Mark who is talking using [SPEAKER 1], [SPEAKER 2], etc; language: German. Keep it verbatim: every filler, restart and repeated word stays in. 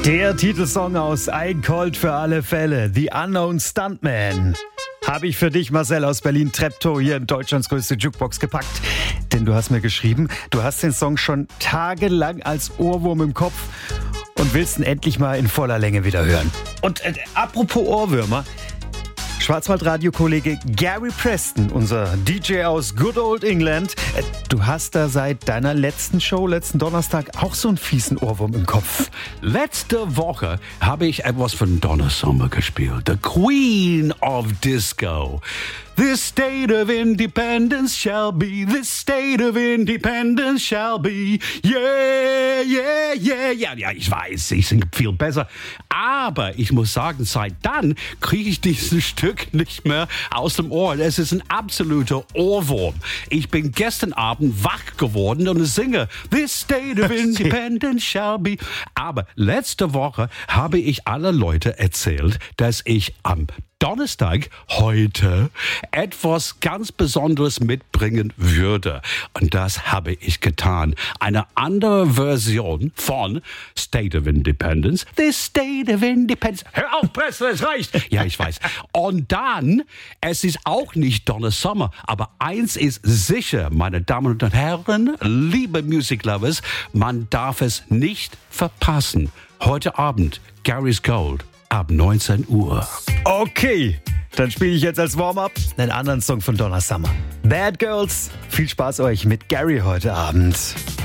[SPEAKER 1] Der Titelsong aus Ein Colt für alle Fälle, The Unknown Stuntman. Habe ich für dich, Marcel aus Berlin, Treptow, hier in Deutschlands größte Jukebox gepackt. Denn du hast mir geschrieben, du hast den Song schon tagelang als Ohrwurm im Kopf und willst ihn endlich mal in voller Länge wieder hören. Und äh, apropos Ohrwürmer, Schwarzwaldradio-Kollege Gary Preston, unser D J aus Good Old England, äh, du hast da seit deiner letzten Show, letzten Donnerstag, auch so einen fiesen Ohrwurm im Kopf.
[SPEAKER 2] Letzte Woche habe ich etwas von Donna Summer gespielt. The Queen of Disco. This state of independence shall be, this state of independence shall be. Yeah, yeah, yeah, yeah. Ja, ich weiß, ich singe viel besser. Aber ich muss sagen, seit dann kriege ich dieses Stück nicht mehr aus dem Ohr. Es ist ein absoluter Ohrwurm. Ich bin gestern Abend wach geworden und singe This state of independence shall be. Aber letzte Woche habe ich alle Leute erzählt, dass ich am Donnerstag, heute, etwas ganz Besonderes mitbringen würde. Und das habe ich getan. Eine andere Version von State of Independence. The State of Independence. Hör auf, Presse, es reicht. Ja, ich weiß. Und dann, es ist auch nicht Donna Summer, aber eins ist sicher, meine Damen und Herren, liebe Music Lovers, man darf es nicht verpassen. Heute Abend, Gary's Gold. Ab neunzehn Uhr.
[SPEAKER 1] Okay, dann spiele ich jetzt als Warm-up einen anderen Song von Donna Summer. Bad Girls. Viel Spaß euch mit Gary heute Abend.